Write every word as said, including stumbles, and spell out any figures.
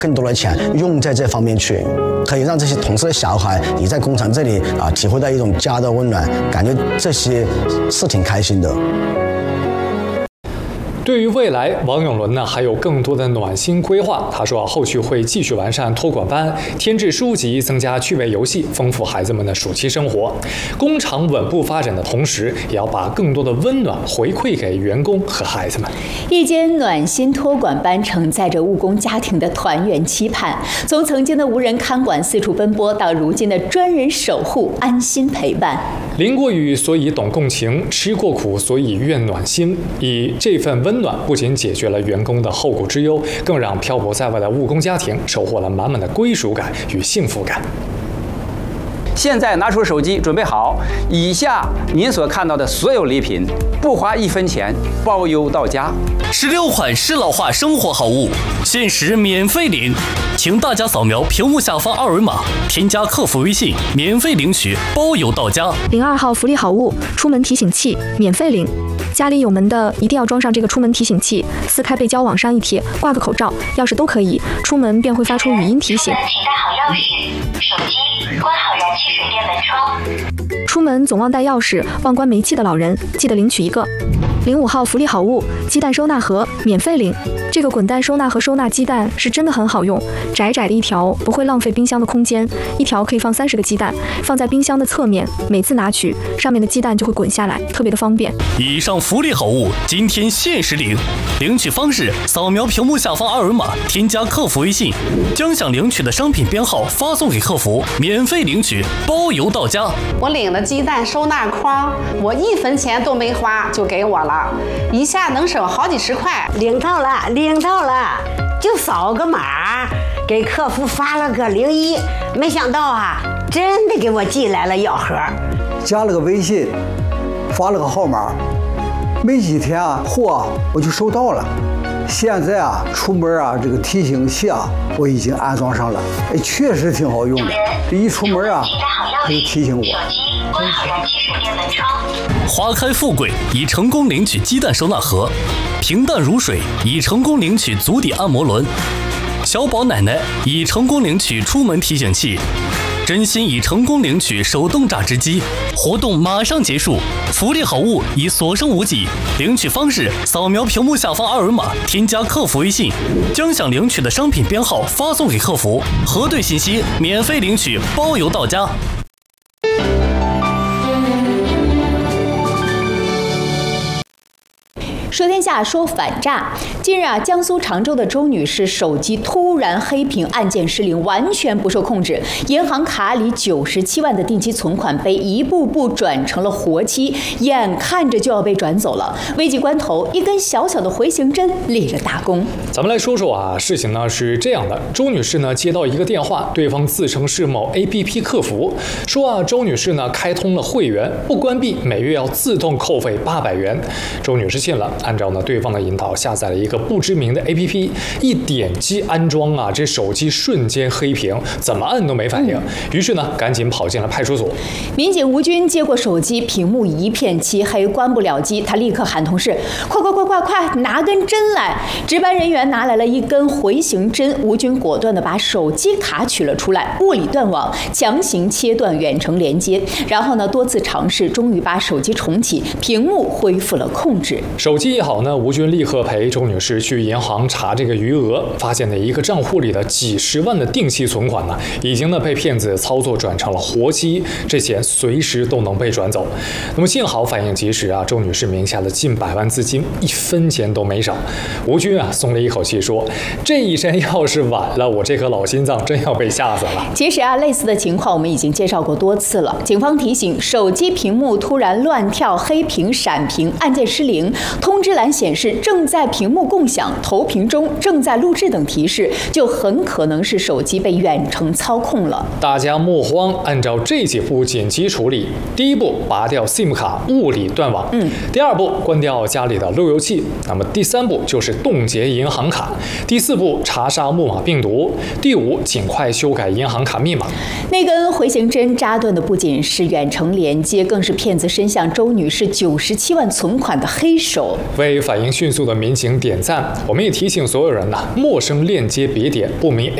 更多的钱用在这方面去，可以让这些同事的小孩也在工厂这里啊体会到一种家的温暖，感觉这些是挺开心的。 对于未来，王永伦呢还有更多的暖心规划。他说，后续会继续完善托管班，添置书籍，增加趣味游戏，丰富孩子们的暑期生活。工厂稳步发展的同时，也要把更多的温暖回馈给员工和孩子们。 一间暖心托管班承载着务工家庭的团圆期盼，从曾经的无人看管四处奔波，到如今的专人守护，安心陪伴。 淋过雨，所以懂共情；吃过苦，所以愿暖心。以这份温暖，不仅解决了员工的后顾之忧，更让漂泊在外的务工家庭收获了满满的归属感与幸福感。 现在拿出手机，准备好。以下您所看到的所有礼品，不花一分钱，包邮到家。 十六款适老化生活好物，限时免费领，请大家扫描屏幕下方二维码，添加客服微信，免费领取，包邮到家。 零二号福利好物，出门提醒器，免费领。家里有门的一定要装上这个出门提醒器，撕开背胶往上一贴，挂个口罩、钥匙都可以，出门便会发出语音提醒。 请带好钥匙、手机，关好燃气水电门窗。 出门总忘带钥匙、忘关煤气的老人，记得领取一个。零五号福利好物，鸡蛋收纳盒，免费领。这个滚蛋收纳盒收纳鸡蛋是真的很好用，窄窄的一条，不会浪费冰箱的空间，一条可以放三十个鸡蛋，放在冰箱的侧面，每次拿取，上面的鸡蛋就会滚下来，特别的方便。 以上福利好物今天限时领，领取方式扫描屏幕下方二维码，添加客服微信，将想领取的商品编号发送给客服，免费领取，包邮到家。 我领的鸡蛋收纳筐，我一分钱都没花就给我了，一下能省好几十块。 领到了，领到了，就扫个码，给客服发了个零一，没想到啊，真的给我寄来了药盒， 加了个微信，发了个号码，没几天啊，货啊我就收到了。现在啊，出门啊，这个提醒器啊，我已经安装上了，哎，确实挺好用的。一出门啊，它就提醒我。 关好燃气水电门窗。 花开富贵已成功领取鸡蛋收纳盒，平淡如水已成功领取足底按摩轮，小宝奶奶已成功领取出门提醒器，真心已成功领取手动榨汁机。活动马上结束，福利好物已所剩无几。领取方式扫描屏幕下方二维码，添加客服微信，将想领取的商品编号发送给客服，核对信息，免费领取，包邮到家。 说天下，说反诈。近日啊，江苏常州的周女士手机突然黑屏，按键失灵，完全不受控制，银行卡里九十七万的定期存款被一步步转成了活期，眼看着就要被转走了。危急关头，一根小小的回形针立了大功。 咱们来说说啊，事情呢是这样的，周女士呢接到一个电话，对方自称是某 A P P 客服，说啊，周女士呢开通了会员，不关闭每月要自动扣费八百元。周女士信了。按照呢对方的引导，下载了一个不知名的 A P P， 一点击安装啊，这手机瞬间黑屏，怎么按都没反应。于是呢，赶紧跑进了派出所。 民警吴军接过手机，屏幕一片漆黑，关不了机，他立刻喊同事：“快快快快快，拿根针来！”值班人员拿来了一根回形针，吴军果断地把手机卡取了出来，物理断网，强行切断远程连接。然后呢，多次尝试，终于把手机重启，屏幕恢复了控制。 手机一好呢，吴军立刻陪周女士去银行查这个余额，发现呢一个账户里的几十万的定期存款呢，已经呢被骗子操作转成了活期，这钱随时都能被转走。那么幸好反应及时啊，周女士名下的近百万资金一分钱都没少。吴军啊松了一口气说：“这一针要是晚了，我这颗老心脏真要被吓死了。” 其实啊，类似的情况我们已经介绍过多次了。警方提醒，手机屏幕突然乱跳、黑屏、闪屏、按键失灵，通知栏显示正在屏幕共享、投屏中、正在录制等提示，就很可能是手机被远程操控了。 大家莫慌，按照这几步紧急处理。第一步，拔掉 SIM 卡，物理断网。嗯。第二步，关掉家里的路由器。那么第三步就是冻结银行卡。第四步，查杀木马病毒。第五，尽快修改银行卡密码。 那根回形针扎断的不仅是远程连接，更是骗子伸向周女士九十七万存款的黑手。 为反应迅速的民警点赞。我们也提醒所有人呢，陌生链接别点，不明